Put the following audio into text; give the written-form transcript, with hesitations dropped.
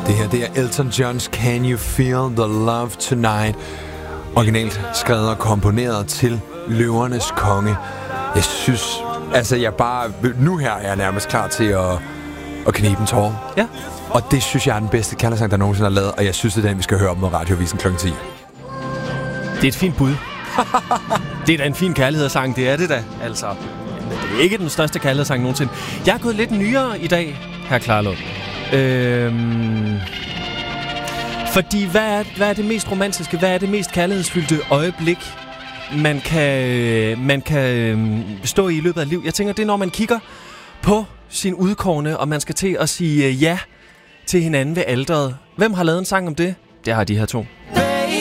Det her, det er Elton John's Can You Feel the Love Tonight? Originalt skrevet og komponeret til Løvernes Konge. Jeg synes, altså nu her er jeg nærmest klar til at knibe en tårer. Ja. Og det synes jeg er den bedste kærlighedssang, der nogensinde har lavet. Og jeg synes, det er den, vi skal høre om med Radiovisen kl. 10. Det er et fint bud. Det er da en fin kærlighedssang, det er det da. Altså, men det er ikke den største kærlighedssang nogensinde. Jeg er gået lidt nyere i dag, hr. Klarlund. Fordi hvad er det mest romantiske, hvad er det mest kærlighedsfyldte øjeblik, man kan stå i løbet af liv? Jeg tænker, det er, når man kigger på sin udkårne, og man skal til at sige ja til hinanden ved alteret. Hvem har lavet en sang om det? Det har de her to.